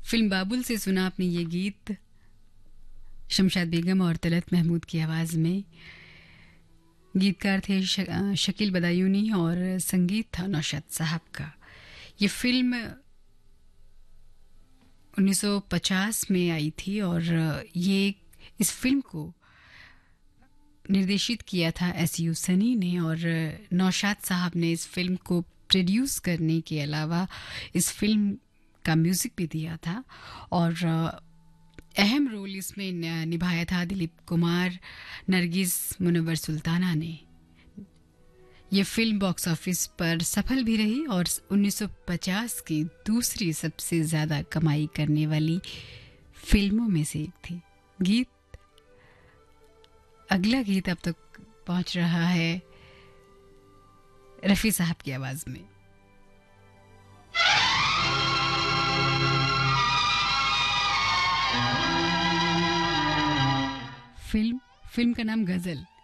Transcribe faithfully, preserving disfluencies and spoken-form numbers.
Film बाबुल से सुना आपने ये गीत शमशाद बेगम और तलत महमूद की आवाज़ में। गीतकार थे श, शकील बदायूनी और संगीत था नौशाद साहब का। ये फिल्म उन्नीस सौ पचास में आई थी और ये इस फिल्म को निर्देशित किया था एस यू सनी ने और नौशाद साहब ने इस फिल्म को प्रोड्यूस करने के अलावा इस फिल्म का म्यूज़िक भी दिया था और अहम रोल इसमें निभाया था दिलीप कुमार, नरगिस, मुनव्वर सुल्ताना ने। ये फिल्म बॉक्स ऑफिस पर सफल भी रही और उन्नीस सौ पचास की दूसरी सबसे ज़्यादा कमाई करने वाली फिल्मों में से एक थी। गीत अगला गीत अब तक पहुंच रहा है रफ़ी साहब की आवाज़ में। फिल्म फिल्म का नाम गज़ल।